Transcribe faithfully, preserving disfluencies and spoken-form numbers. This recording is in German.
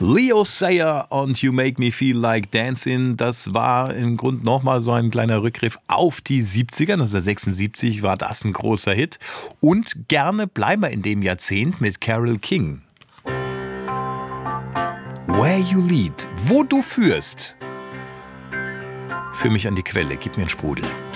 Leo Sayer und You Make Me Feel Like Dancing, das war im Grunde nochmal so ein kleiner Rückgriff auf die siebziger. neunzehnhundertsechsundsiebzig war das ein großer Hit. Und gerne bleiben wir in dem Jahrzehnt mit Carole King. Where You Lead, wo du führst. Führ mich an die Quelle, gib mir einen Sprudel.